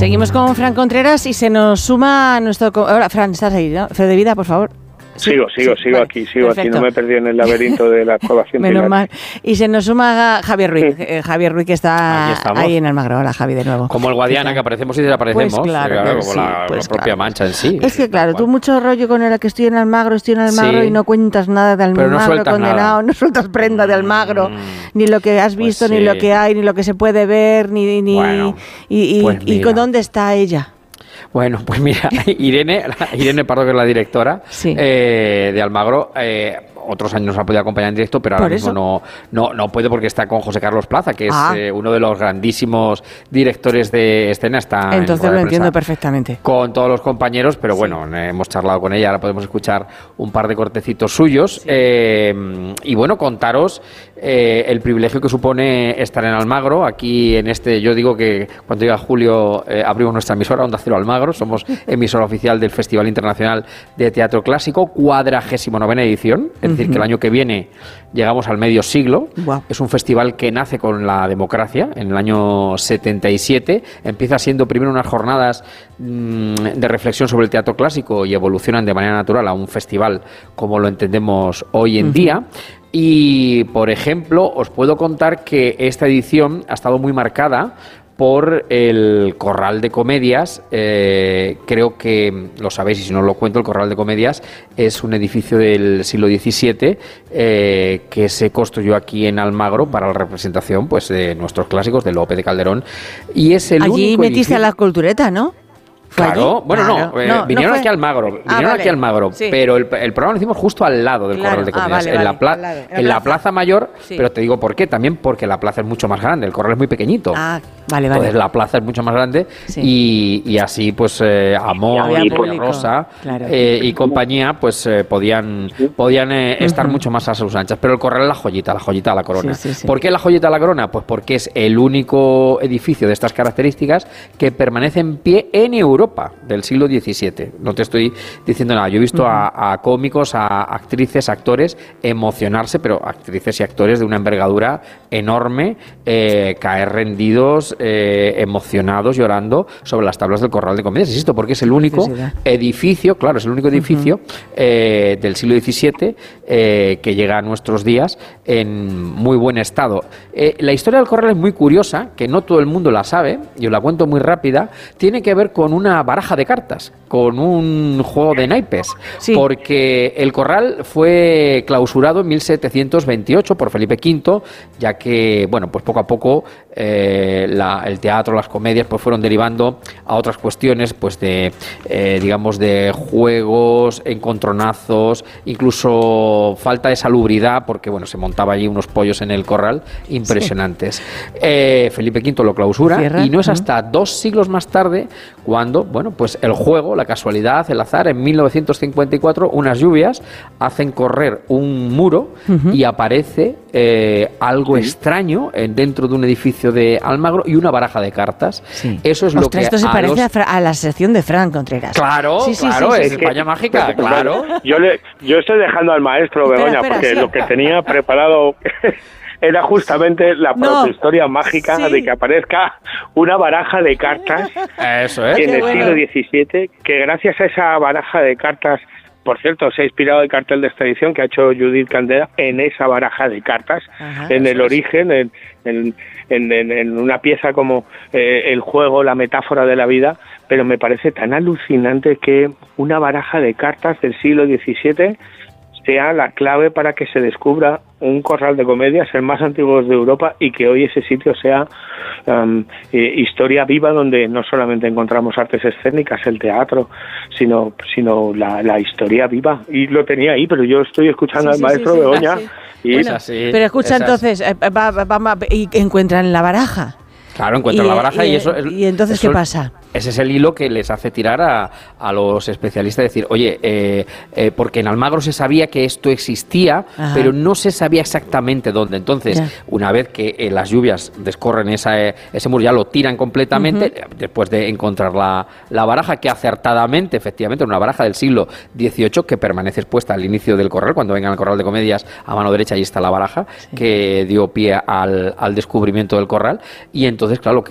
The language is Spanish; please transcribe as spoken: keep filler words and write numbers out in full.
Seguimos con Fran Contreras y se nos suma nuestro... Hola, Fran, estás ahí, ¿no? Fe de vida, por favor. Sigo, sigo, sí, sigo vale, aquí, sigo perfecto. aquí, no me perdí en el laberinto de la cueva científica. Menos mal. Y se nos suma Javier Ruiz, eh, Javier Ruiz que está ahí en Almagro. Hola, Javi, de nuevo. Como el Guadiana, que aparecemos y desaparecemos. Pues claro, claro, que como sí, la, pues la propia claro. Mancha en sí. Es que claro, tú mucho rollo con el que estoy en Almagro, estoy en Almagro Sí. y no cuentas nada de Almagro, no condenado, nada. no sueltas prenda de Almagro, Mm. ni lo que has visto, Pues ni sí. lo que hay, ni lo que se puede ver, ni... ni Bueno, y, y, pues y mira. con dónde está ella. Bueno, pues mira, Irene, Irene Pardo, que es la directora Sí. eh, de Almagro, eh, otros años nos ha podido acompañar en directo, pero ahora Por mismo eso. no, no, no puede porque está con José Carlos Plaza, que es Ah. eh, uno de los grandísimos directores de escena. Está en Entonces rueda lo de entiendo prensa perfectamente. con todos los compañeros, pero bueno, eh, hemos charlado con ella, ahora podemos escuchar un par de cortecitos suyos. Sí. Eh, y bueno, contaros eh, el privilegio que supone estar en Almagro, aquí en este, yo digo que cuando llega julio eh, abrimos nuestra emisora, Onda Cero Almagro, somos emisora oficial del Festival Internacional de Teatro Clásico, cuadragésimo novena edición, es decir, que el año que viene llegamos al medio siglo. Guau. Es un festival que nace con la democracia en el año setenta y siete, empieza siendo primero unas jornadas mmm, de reflexión sobre el teatro clásico y evolucionan de manera natural a un festival como lo entendemos hoy en uh-huh. día. Y, por ejemplo, os puedo contar que esta edición ha estado muy marcada por el Corral de Comedias. Eh, creo que lo sabéis, y si no os lo cuento, el Corral de Comedias es un edificio del siglo diecisiete eh, que se construyó aquí en Almagro para la representación pues de nuestros clásicos, de Lope de Calderón, y es el Allí único metiste edificio... a la cultureta, ¿no? Claro, allí? bueno, claro. no, eh, no, vinieron no aquí a Almagro, vinieron ah, vale. aquí a Almagro, sí. pero el, el programa lo hicimos justo al lado del Claro. Corral de Ah, Comedias, vale, en, vale. la, pla Al lado, en la en la plaza. Plaza Mayor, Sí. pero te digo por qué, también porque la plaza es mucho más grande, el Corral es muy pequeñito. Ah, vale, vale. Entonces la plaza es mucho más grande Sí. y, y así pues eh, Amor, Y había Polla público, Rosa claro. eh, y compañía pues eh, podían, podían eh, estar Ujú. mucho más a sus anchas, pero el Corral es la joyita, la joyita de la corona. Sí, sí, sí. ¿Por qué la joyita de la corona? Pues porque es el único edificio de estas características que permanece en pie en Europa del siglo diecisiete. No te estoy diciendo nada. Yo he visto uh-huh. a, a cómicos, a actrices, actores emocionarse, pero actrices y actores de una envergadura enorme, eh, caer rendidos, eh, emocionados, llorando sobre las tablas del Corral de Comedias. Insisto, porque es el único edificio, claro, es el único edificio uh-huh. eh, del siglo diecisiete eh, que llega a nuestros días en muy buen estado. Eh, la historia del Corral es muy curiosa, que no todo el mundo la sabe, yo la cuento muy rápida. Tiene que ver con una baraja de cartas, con un juego de naipes, sí. porque el Corral fue clausurado en mil setecientos veintiocho por Felipe quinto, ya que, bueno, pues poco a poco eh, la, el teatro, las comedias, pues fueron derivando a otras cuestiones, pues de, eh, digamos, de juegos, encontronazos, incluso falta de salubridad, porque, bueno, se montaba allí unos pollos en el Corral impresionantes. Sí. Eh, Felipe quinto lo clausura Cierra. y no es hasta dos siglos más tarde cuando, bueno, pues el juego, la casualidad, el azar, en mil novecientos cincuenta y cuatro, unas lluvias hacen correr un muro uh-huh. y aparece eh, algo sí. extraño en, dentro de un edificio de Almagro y una baraja de cartas. Sí. Eso es Ostras, lo que esto se a parece los... a, a la sección de Fran Contreras. Claro, sí, sí, claro, sí, sí, es sí. España mágica, claro. Yo, le, yo estoy dejando al maestro, espera, Begoña, espera, porque sí. lo que tenía preparado... era justamente la no. historia mágica sí. de que aparezca una baraja de cartas Eso es. en Qué el bueno. siglo diecisiete, que gracias a esa baraja de cartas, por cierto, se ha inspirado el cartel de esta edición que ha hecho Judith Candela en esa baraja de cartas, Ajá, en el es. origen, en, en, en, en una pieza como eh, el juego, la metáfora de la vida, pero me parece tan alucinante que una baraja de cartas del siglo diecisiete sea la clave para que se descubra un corral de comedias, el más antiguo de Europa, y que hoy ese sitio sea um, eh, historia viva, donde no solamente encontramos artes escénicas, el teatro, sino sino la, la historia viva. Y lo tenía ahí, pero yo estoy escuchando sí, al sí, maestro sí, sí, Begoña. sí. Y Bueno, así, pero escucha, esas... entonces, eh, va, va, va, y encuentran la baraja. Claro, encuentran y, la baraja y, y eso... Es, ¿Y entonces eso, qué pasa? Ese es el hilo que les hace tirar a, a los especialistas, decir, oye, eh, eh, porque en Almagro se sabía que esto existía, Ajá. pero no se sabía exactamente dónde. Entonces, ya. una vez que eh, las lluvias descorren esa, eh, ese muro, ya lo tiran completamente, uh-huh. después de encontrar la, la baraja, que acertadamente, efectivamente, una baraja del siglo dieciocho, que permanece expuesta al inicio del corral, cuando vengan al Corral de Comedias, a mano derecha, ahí está la baraja, sí. que dio pie al, al descubrimiento del corral, y entonces, claro, lo que